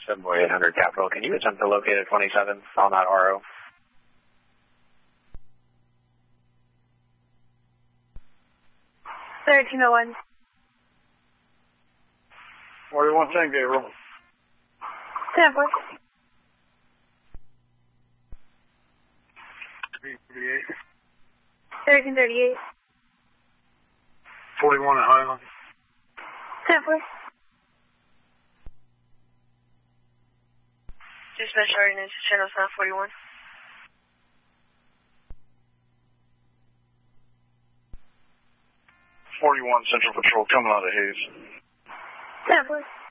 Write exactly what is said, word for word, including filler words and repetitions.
Subway eight hundred Capital, can you attempt to locate a twenty-seven on that R O? thirteen oh one. forty-one Tango, roll. ten four. three thirty-eight. thirteen thirty-eight. forty-one at Highland. ten four. Dispatch ordinance, channel seven forty-one. forty-one Central Patrol coming out of Hayes. ten four.